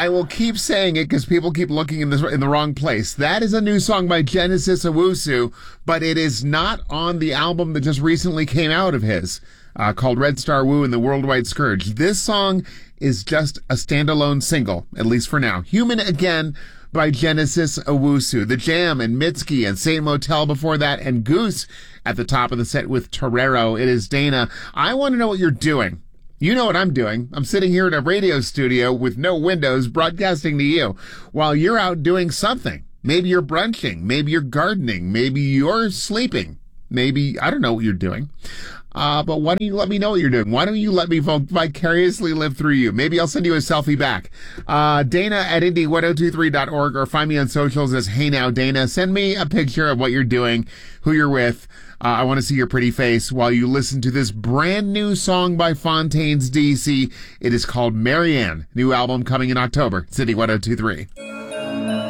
I will keep saying it because people keep looking in the wrong place. That is a new song by Genesis Owusu, but it is not on the album that just recently came out of his, called Red Star Woo and the Worldwide Scourge. This song is just a standalone single, at least for now. Human Again by Genesis Owusu. The Jam and Mitski and Saint Motel before that, and Goose at the top of the set with Torero. It is Dana. I want to know what you're doing. You know what I'm doing. I'm sitting here in a radio studio with no windows broadcasting to you while you're out doing something. Maybe you're brunching. Maybe you're gardening. Maybe you're sleeping. Maybe, I don't know what you're doing. But why don't you let me know what you're doing? Why don't you let me vicariously live through you? Maybe I'll send you a selfie back. Dana at indie1023.org, or find me on socials as Hey Now Dana. Send me a picture of what you're doing, who you're with. I want to see your pretty face while you listen to this brand new song by Fontaines DC. It is called Marianne. New album coming in October. City 1023.